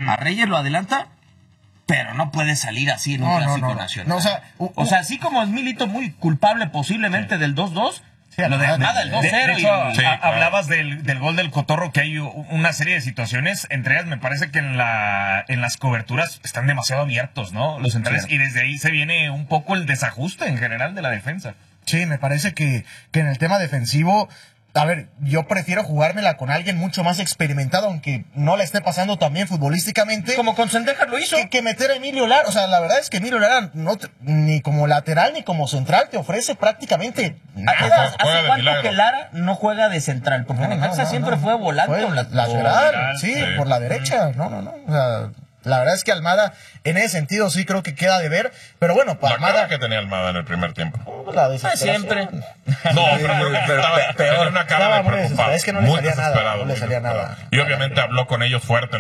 A Reyes lo adelanta, pero no puede salir así en un clásico nacional. No, o sea, así como es Milito muy culpable posiblemente del 2-2, lo de Almada, el 2-0. De hecho, hablabas del gol del Cotorro, que hay una serie de situaciones, entre ellas me parece que en las coberturas están demasiado abiertos, ¿no? Los centrales, y desde ahí se viene un poco el desajuste en general de la defensa. Sí, me parece que en el tema defensivo, a ver, yo prefiero jugármela con alguien mucho más experimentado, aunque no le esté pasando tan bien futbolísticamente. Como con Sendejas lo hizo. Que meter a Emilio Lara. O sea, la verdad es que Emilio Lara ni como lateral ni como central te ofrece prácticamente nada. ¿Hace cuánto que Lara no juega de central? Porque Necaxa siempre fue volante o lateral. Sí, por la derecha. No. O sea, la verdad es que Almada, en ese sentido, sí creo que queda de ver. Pero bueno, para Almada... que tenía Almada en el primer tiempo. La desesperación. Siempre. No, pero tenía una cara de preocupado. Es que no le salía nada. No le salía nada. Y obviamente habló con ellos fuerte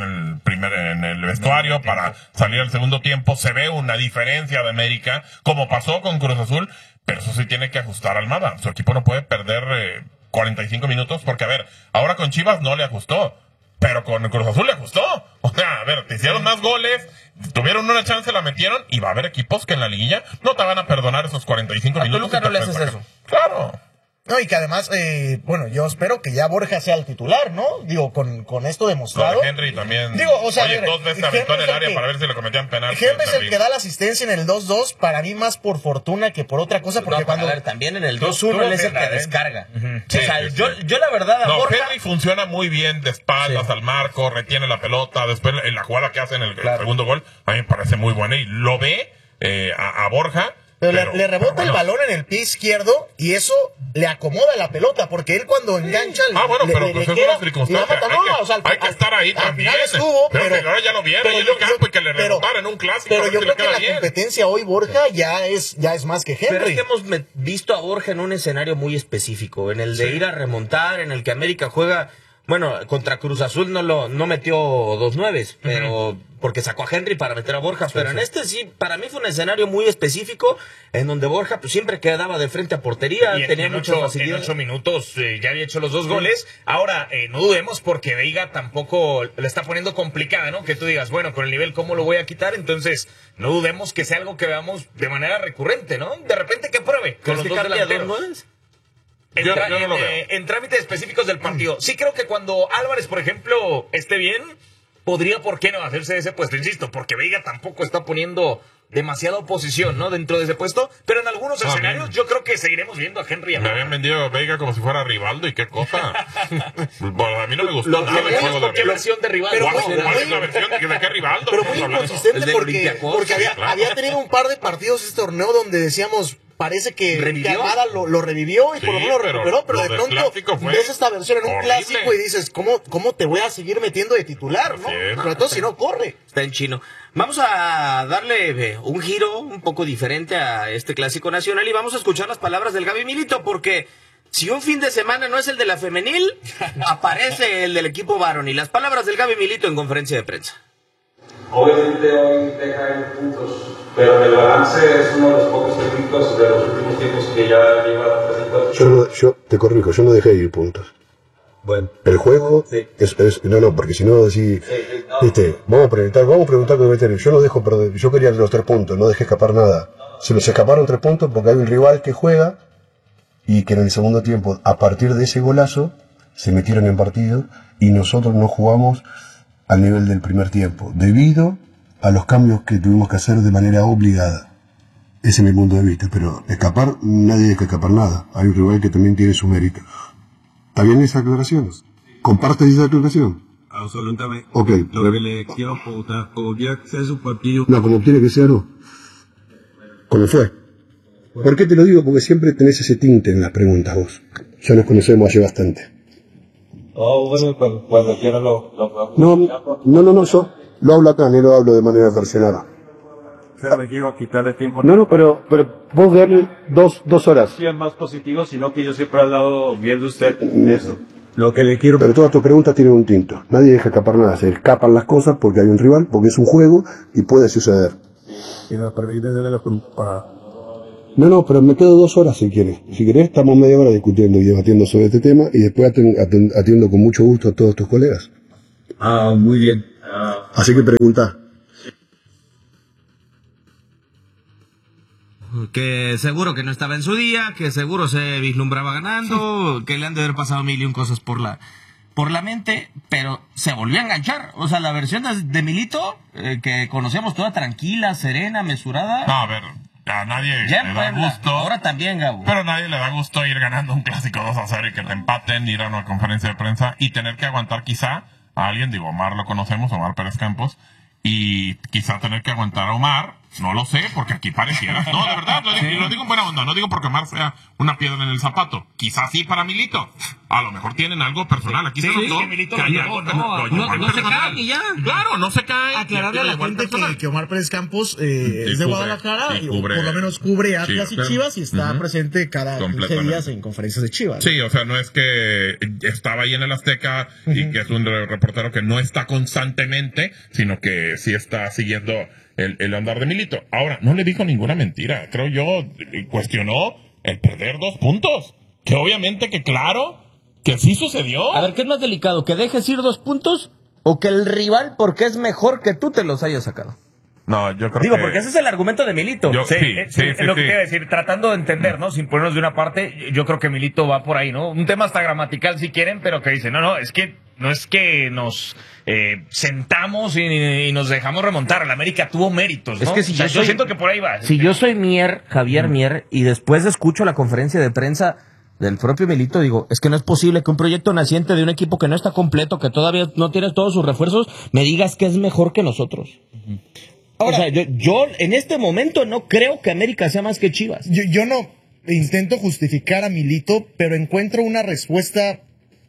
en el vestuario para salir al segundo tiempo. Se ve una diferencia de América, como pasó con Cruz Azul, pero eso sí tiene que ajustar a Almada. Su equipo no puede perder 45 minutos, porque, a ver, ahora con Chivas no le ajustó. Pero con Cruz Azul le ajustó. O sea, a ver, te hicieron más goles, tuvieron una chance, la metieron, y va a haber equipos que en la liguilla no te van a perdonar esos 45 minutos. ¿A Toluca no le haces eso? Claro. No, y que además, bueno, yo espero que ya Borja sea el titular, ¿no? Digo, con esto demostrado. Lo de Henry también. Digo, o sea, oye, 2 veces aventó en el área para ver si le cometían penal. Henry es el que da la asistencia en el 2-2, para mí más por fortuna que por otra cosa, porque cuando... A ver, también en el 2-1 él es el que descarga. Sí, o sea, sí, yo la verdad a Borja... Henry funciona muy bien de espaldas al marco, retiene la pelota, después en la jugada que hace en el segundo gol, a mí me parece muy buena, y lo ve a Borja. Pero le rebota el balón en el pie izquierdo y eso le acomoda la pelota, porque él cuando engancha... pero pues es una circunstancia. Hay que estar ahí también. Pero ahora ya lo vieron en el campo y que le rebotara en un clásico. Pero yo creo que la competencia hoy, Borja, ya es más que Henry. Pero es que hemos visto a Borja en un escenario muy específico, en el de ir a remontar, en el que América juega... Bueno, contra Cruz Azul no metió 2-9, pero porque sacó a Henry para meter a Borja. Pero en este sí, para mí fue un escenario muy específico, en donde Borja pues siempre quedaba de frente a portería, tenía mucha facilidad. En 8 minutos ya había hecho los 2 goles. Ahora, no dudemos, porque Veiga tampoco le está poniendo complicada, ¿no? Que tú digas, bueno, con el nivel, ¿cómo lo voy a quitar? Entonces, no dudemos que sea algo que veamos de manera recurrente, ¿no? De repente que pruebe con los 2 delanteros. Yo no lo veo. En trámites específicos del partido. Sí creo que cuando Álvarez, por ejemplo, esté bien, podría, ¿por qué no hacerse ese puesto? Insisto, porque Veiga tampoco está poniendo demasiada oposición, ¿no? Dentro de ese puesto. Pero en algunos escenarios yo creo que seguiremos viendo a Henry. Me habían vendido a Veiga como si fuera Rivaldo, y qué cosa. Bueno, a mí no me gustó nada el juego de ¿Qué versión de Rivaldo? ¿Cuál es la versión de qué Rivaldo? Pero muy inconsistente, porque había tenido un par de partidos este torneo donde decíamos... Parece que Almada lo revivió y por lo menos lo recuperó, pero de pronto ves esta versión en un clásico y dices, ¿cómo te voy a seguir metiendo de titular, no? Sobre todo si no corre. Está en chino. Vamos a darle un giro un poco diferente a este clásico nacional y vamos a escuchar las palabras del Gaby Milito, porque si un fin de semana no es el de la femenil, aparece el del equipo varonil. Las palabras del Gaby Milito en conferencia de prensa. Obviamente hoy deja en puntos, pero el balance es uno de los pocos técnicos de los últimos tiempos que ya lleva presentado. Yo te corrijo, yo no dejé ir puntos. Bueno. El juego es no, porque si no así, vamos a preguntar con el veterinario. Yo no dejo perder, yo quería los 3 puntos, no dejé escapar nada. Se nos escaparon 3 puntos porque hay un rival que juega y que en el segundo tiempo, a partir de ese golazo, se metieron en partido y nosotros no jugamos al nivel del primer tiempo, debido a los cambios que tuvimos que hacer de manera obligada. Ese es mi punto de vista, pero escapar, nadie deja escapar nada. Hay un rival que también tiene su mérito. ¿Está bien esa aclaración? ¿Compartes esa aclaración? Absolutamente. Ok. Lo que le quiero preguntar, como quiera que sea su partido... No, como tiene que ser, no. ¿Cómo fue? ¿Por qué te lo digo? Porque siempre tenés ese tinte en las preguntas vos. Ya nos conocemos hace bastante. Bueno, cuando quiera lo No, yo lo hablo acá, no lo hablo de manera personal. O sea, me quiero quitarle tiempo. No, pero vos darle dos horas. Sí, es más positivo, sino que yo siempre he hablado bien de usted en eso. Lo que le quiero... Pero todas tus preguntas tienen un tinto. Nadie deja escapar nada. Se escapan las cosas porque hay un rival, porque es un juego y puede suceder. Y me perdí desde la culpa. No, pero me quedo 2 horas si quieres. Si querés, estamos media hora discutiendo y debatiendo sobre este tema y después atiendo con mucho gusto a todos tus colegas. Muy bien. Así que pregunta. Que seguro que no estaba en su día, que seguro se vislumbraba ganando, que le han de haber pasado 1,000,000 cosas por la mente, pero se volvió a enganchar. O sea, la versión de Milito, que conocemos toda tranquila, serena, mesurada. No, a ver, a nadie ya le da gusto. Ahora también, Gabo. Pero a nadie le da gusto ir ganando un clásico 2-0 y que te empaten, ir a una conferencia de prensa y tener que aguantar quizá a alguien, digo, Omar lo conocemos, Omar Pérez Campos, y quizá tener que aguantar a Omar, no lo sé, porque aquí pareciera. No, de verdad, lo digo en buena onda, no digo porque Omar sea una piedra en el zapato. Quizás sí para Milito. A lo mejor tienen algo personal. Aquí se notó que hay algo no se cae ya. Claro, no se cae. Aclararle a la gente que Omar Pérez Campos es de Guadalajara y por lo menos cubre Atlas y Chivas y está presente cada 15 días en conferencias de Chivas. Sí, o sea, no es que estaba ahí en el Azteca y que es un reportero que no está constantemente, sino que sí está siguiendo el andar de Milito. Ahora, no le dijo ninguna mentira. Creo yo, cuestionó el perder 2 puntos. Que obviamente que claro, que sí sucedió. A ver, ¿qué es más delicado? ¿Que dejes ir 2 puntos o que el rival, porque es mejor que tú, te los haya sacado? No, yo creo Digo, porque ese es el argumento de Milito. Es lo que quiero decir, tratando de entender, ¿no? Sin ponernos de una parte, yo creo que Milito va por ahí, ¿no? Un tema hasta gramatical si quieren, pero que dice, no es que nos sentamos y nos dejamos remontar. La América tuvo méritos, ¿no? Es que si yo siento que por ahí va. Si yo soy Javier Mier, y después escucho la conferencia de prensa del propio Milito, digo, es que no es posible que un proyecto naciente de un equipo que no está completo, que todavía no tiene todos sus refuerzos, me digas que es mejor que nosotros. Ahora, o sea, yo en este momento no creo que América sea más que Chivas. Yo no intento justificar a Milito, pero encuentro una respuesta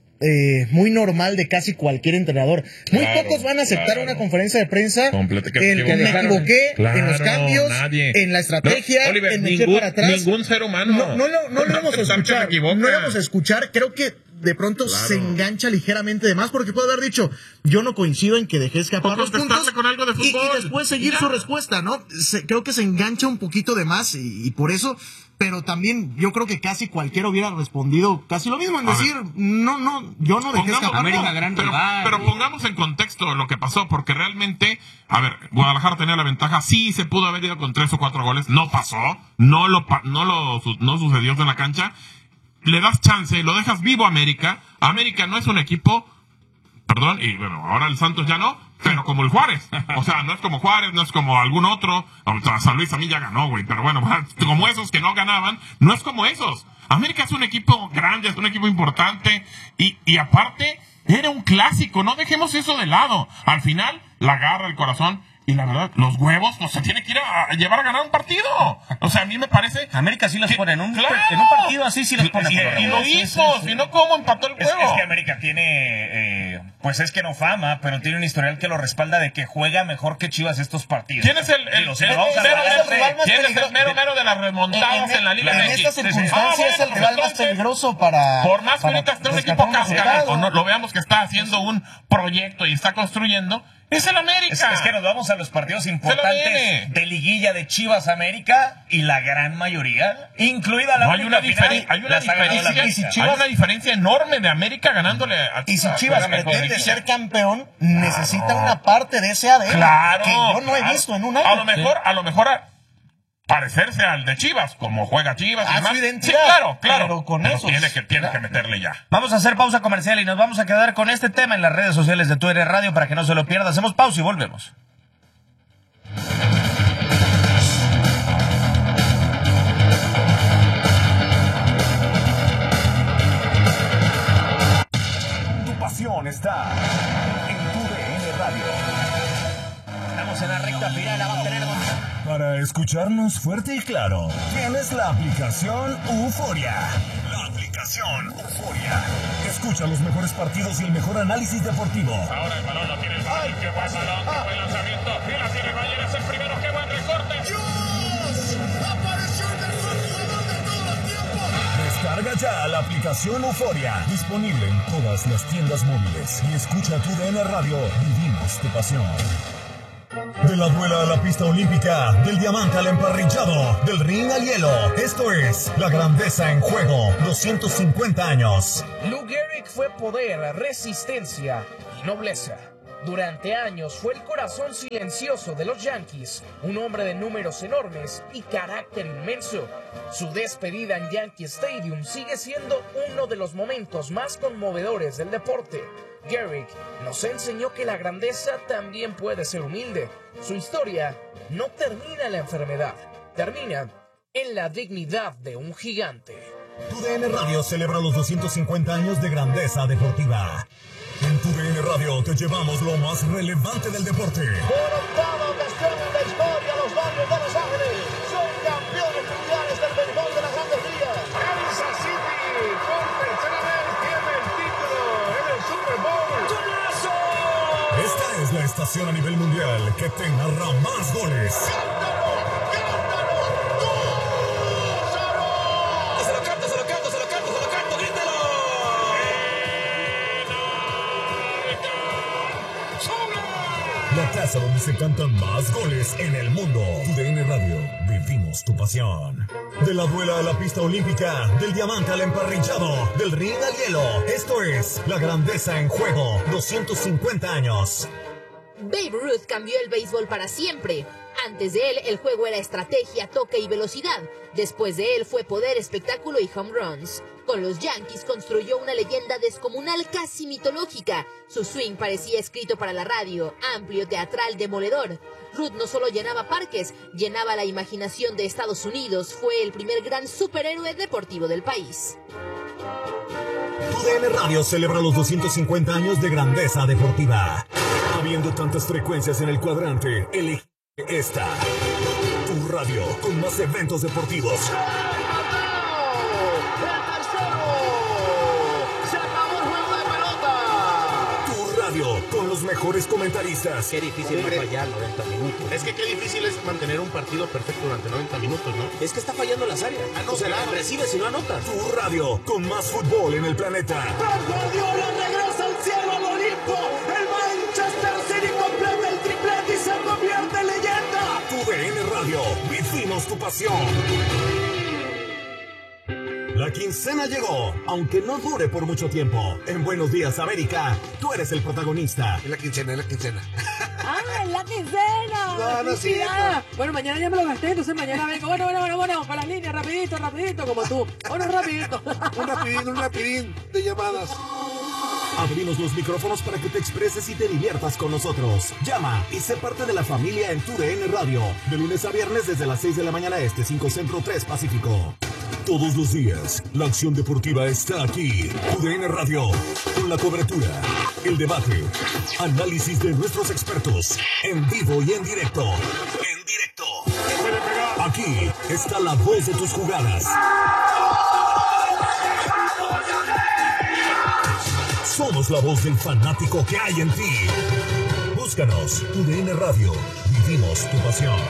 muy normal de casi cualquier entrenador. Muy pocos van a aceptar una conferencia de prensa que me equivoqué en los cambios, en la estrategia, Oliver, en echar para atrás. Ningún ser humano. No lo vamos a escuchar. No lo vamos a escuchar. Creo que de pronto se engancha ligeramente de más, porque puede haber dicho, yo no coincido en que dejé escapar los puntos con algo de fútbol, y después seguir su respuesta, ¿no? Creo que se engancha un poquito de más y por eso, pero también yo creo que casi cualquiera hubiera respondido casi lo mismo, en decir, yo no dejé escapar. América gran rival. Pero pongamos en contexto lo que pasó, porque realmente, a ver, Guadalajara tenía la ventaja, sí se pudo haber ido con 3 o 4 goles, no pasó, no sucedió en la cancha. Le das chance, lo dejas vivo a América. América no es un equipo, perdón, y bueno, ahora el Santos ya no, pero como el Juárez. O sea, no es como Juárez, no es como algún otro. San Luis a mí ya ganó, güey, pero bueno, como esos que no ganaban, no es como esos. América es un equipo grande, es un equipo importante, y aparte, era un clásico, no dejemos eso de lado. Al final, la garra, el corazón, y la verdad, los huevos, pues se tiene que ir a llevar a ganar un partido. O sea, a mí me parece... América sí las pone en un partido así, sí las pone. Y lo hizo, si no, ¿cómo empató el juego? Es que América tiene, pues es que no fama, pero tiene un historial que lo respalda de que juega mejor que Chivas estos partidos. ¿Quién es el mero de las remontadas en la Liga MX? En estas circunstancias es el rival más peligroso para... Por más que ahorita esté un equipo cascado, lo veamos que está haciendo un proyecto y está construyendo... Es el América. Es que nos vamos a los partidos importantes de liguilla de Chivas América y la gran mayoría, incluida la hay una diferencia enorme de América ganándole a Chivas. Y si Chivas pretende ser campeón, necesita una parte de ese ADN que yo no he visto en un año. A lo mejor parecerse al de Chivas, como juega Chivas y demás. Sí, claro. Pero con eso tiene que meterle ya. Vamos a hacer pausa comercial y nos vamos a quedar con este tema en las redes sociales de TUDN Radio para que no se lo pierda. Hacemos pausa y volvemos. Tu pasión está en TUDN Radio. Estamos en la recta final, la va a tener Para escucharnos fuerte y claro, tienes la aplicación Euforia. La aplicación Euforia. Escucha los mejores partidos y el mejor análisis deportivo. Ahora el balón lo tiene el Bayern. ¡Qué buen balón! ¡Qué buen lanzamiento! ¡Y la tiene Bayern! ¡Es el primero! ¡Qué buen recorte! ¡Dios! ¡Apareció el mejor jugador de todos los tiempos! Descarga ya la aplicación Euforia. Disponible en todas las tiendas móviles. Y escucha TUDN Radio. Vivimos tu pasión. De la duela a la pista olímpica, del diamante al emparrillado, del ring al hielo. Esto es La Grandeza en Juego, 250 años. Lou Gehrig fue poder, resistencia y nobleza. Durante años fue el corazón silencioso de los Yankees, un hombre de números enormes y carácter inmenso. Su despedida en Yankee Stadium sigue siendo uno de los momentos más conmovedores del deporte. Gehrig nos enseñó que la grandeza también puede ser humilde. Su historia no termina en la enfermedad, termina en la dignidad de un gigante. TUDN Radio celebra los 250 años de grandeza deportiva. En TUDN Radio te llevamos lo más relevante del deporte. Por octava ocasión en la historia, los Dodgers de Los Ángeles son campeones mundiales del béisbol de las Grandes Ligas. Kansas City por tercera vez tiene el título en el Super Bowl. ¡Golazo! Esta es la estación a nivel mundial que te narra más goles. La casa donde se cantan más goles en el mundo. TUDN Radio, vivimos tu pasión. De la duela a la pista olímpica, del diamante al emparrillado, del ring al hielo. Esto es la grandeza en juego, 250 años. Babe Ruth cambió el béisbol para siempre. Antes de él, el juego era estrategia, toque y velocidad. Después de él fue poder, espectáculo y home runs. Con los Yankees construyó una leyenda descomunal casi mitológica. Su swing parecía escrito para la radio, amplio, teatral, demoledor. Ruth no solo llenaba parques, llenaba la imaginación de Estados Unidos. Fue el primer gran superhéroe deportivo del país. TUDN Radio celebra los 250 años de grandeza deportiva. Habiendo tantas frecuencias en el cuadrante, elige esta. Tu radio con más eventos deportivos. Con los mejores comentaristas. Qué difícil es fallar 90 minutos. Es que qué difícil es mantener un partido perfecto durante 90 minutos, ¿no? Es que está fallando las áreas. O sea, recibe si no anota. Tu radio con más fútbol en el planeta. Guardiola regresa al cielo al Olimpo. El Manchester City completa el triplete y se convierte en leyenda. TUDN Radio, vivimos tu pasión. La quincena llegó, aunque no dure por mucho tiempo. En Buenos Días, América, tú eres el protagonista. Es la quincena, es la quincena. ¡Ah, es la quincena! No, no es cierto. Bueno, mañana ya me lo gasté, entonces mañana vengo. Bueno, con las líneas, rapidito, como tú. Bueno, rapidito. Un rapidín de llamadas. Abrimos los micrófonos para que te expreses y te diviertas con nosotros. Llama y sé parte de la familia en TUDN Radio. De lunes a viernes desde las 6 de la mañana 5 Centro, 3 Pacífico. Todos los días, la acción deportiva está aquí. TUDN Radio, con la cobertura, el debate, análisis de nuestros expertos, en vivo y en directo. Aquí está la voz de tus jugadas. Somos la voz del fanático que hay en ti. Búscanos, TUDN Radio, vivimos tu pasión.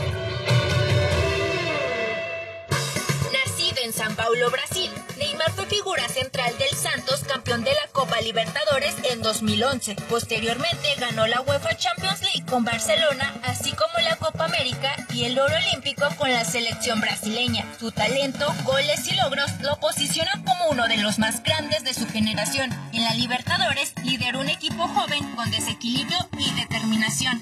En San Paulo, Brasil, Neymar fue figura central del Santos, campeón de la Copa Libertadores en 2011. Posteriormente ganó la UEFA Champions League con Barcelona, así como la Copa América y el oro olímpico con la selección brasileña. Su talento, goles y logros lo posicionan como uno de los más grandes de su generación. En la Libertadores lideró un equipo joven con desequilibrio y determinación.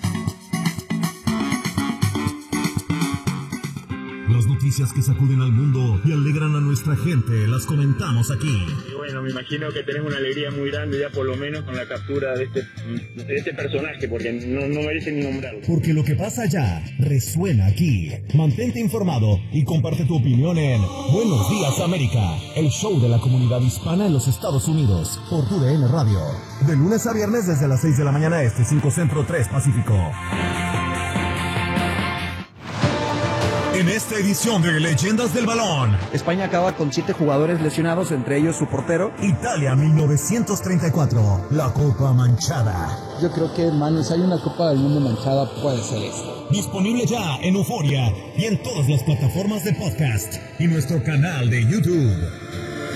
Las noticias que sacuden al mundo y alegran a nuestra gente, las comentamos aquí. Y bueno, me imagino que tenemos una alegría muy grande ya por lo menos con la captura de este personaje, porque no merece ni nombrarlo. Porque lo que pasa allá resuena aquí. Mantente informado y comparte tu opinión en Buenos Días América, el show de la comunidad hispana en los Estados Unidos, por TUDN Radio. De lunes a viernes desde las 6 de la mañana 5 Centro, 3 Pacífico. En esta edición de Leyendas del Balón, España acaba con 7 jugadores lesionados, entre ellos su portero. Italia 1934, la Copa Manchada. Yo creo que, mano, si hay una Copa del Mundo manchada, puede ser esto. Disponible ya en Euforia y en todas las plataformas de podcast y nuestro canal de YouTube.